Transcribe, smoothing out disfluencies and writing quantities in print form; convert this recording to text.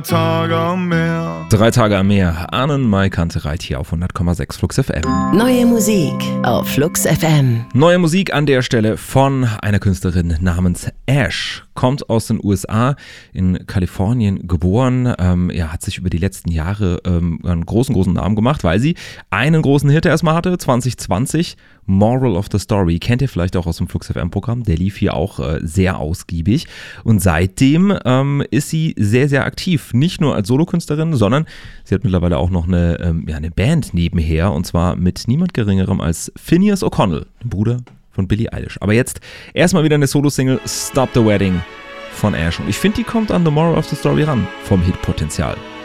Tage am Meer. 3 Tage am Meer. Arnen Mai Kantereit hier auf 100,6 Flux FM. Neue Musik auf Flux FM. Neue Musik an der Stelle von einer Künstlerin namens Ash. Kommt aus den USA, in Kalifornien geboren. Hat sich über die letzten Jahre einen großen Namen gemacht, weil sie einen großen Hit erstmal hatte, 2020. Moral of the Story. Kennt ihr vielleicht auch aus dem Flux FM-Programm. Der lief hier auch sehr ausgiebig. Und seitdem ist sie sehr, sehr aktiv. Nicht nur als Solokünstlerin, sondern sie hat mittlerweile auch noch eine Band nebenher. Und zwar mit niemand Geringerem als Finneas O'Connell, dem Bruder von Billie Eilish. Aber jetzt erstmal wieder eine Solo-Single, Stop the Wedding von Ash. Und ich finde, die kommt an The Moral of the Story ran, vom Hitpotenzial.